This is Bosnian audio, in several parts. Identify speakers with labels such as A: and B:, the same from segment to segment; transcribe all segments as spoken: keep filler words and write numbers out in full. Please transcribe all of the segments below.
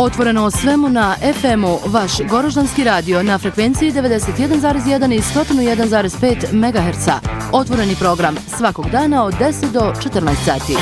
A: Otvoreno o svemu na F M-u, vaš Goroždanski radio na frekvenciji devedeset jedan zarez jedan i sto jedan zarez pet megaherca. Otvoreni program svakog dana od deset do četrnaest sati.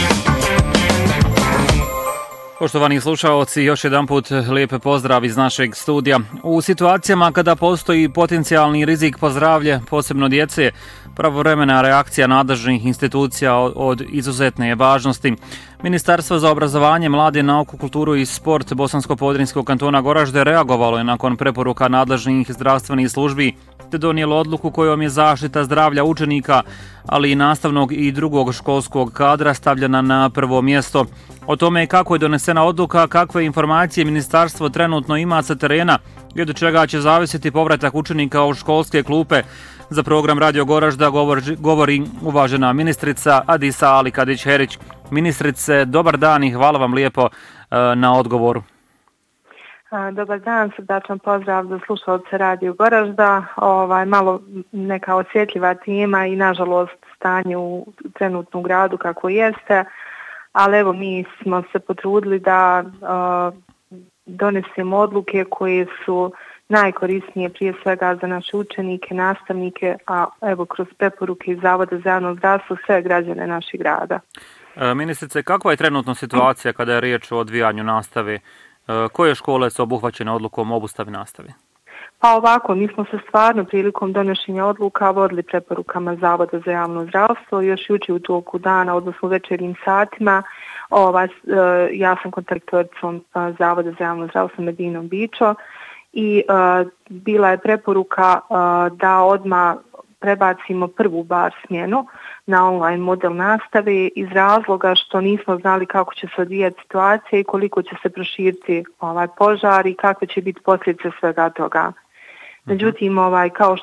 B: Poštovani slušaoci, još jedan put lijep pozdrav iz našeg studija. U situacijama kada postoji potencijalni rizik po zdravlje, posebno djece, pravovremena reakcija nadležnih institucija od izuzetne je važnosti. Ministarstvo za obrazovanje, mlade, nauku, kulturu i sport Bosansko-Podrinjskog kantona Goražde reagovalo je nakon preporuka nadležnih zdravstvenih službi te donijelo odluku kojom je zaštita zdravlja učenika, ali i nastavnog i drugog školskog kadra stavljena na prvo mjesto. O tome kako je donesena odluka, kakve informacije ministarstvo trenutno ima sa terena i od čega će zavisiti povratak učenika u školske klupe, za program Radio Goražda govori uvažena ministrica Adisa Ali Kadić-Herić. Ministrice, dobar dan i hvala vam lijepo na odgovoru.
C: Dobar dan, srdačan pozdrav za slušalce Radio Goražda. Ovaj, malo neka osjetljiva tema i nažalost stanje u trenutnom gradu kako jeste, ali evo mi smo se potrudili da uh, donesemo odluke koje su najkorisnije prije svega za naše učenike, nastavnike, a evo kroz preporuke iz Zavoda za javno zdravstvo sve građane naših grada.
B: E, ministrice, kakva je trenutno situacija kada je riječ o odvijanju nastave? E, koje škole su obuhvaćene odlukom o obustavi nastave?
C: Pa ovako, mi smo se stvarno prilikom donošenja odluka vodili preporukama Zavoda za javno zdravstvo. Još jučer u toku dana, odnosno večernjim satima, ovaj, ja sam kontaktoricom Zavoda za javno zdravstvo Medinom Bićo i uh, bila je preporuka uh, da odmah prebacimo prvu bar smjenu na online model nastave iz razloga što nismo znali kako će se odvijati situacija i koliko će se proširiti ovaj požar i kakve će biti posljedice svega toga. Međutim, ovaj, kao što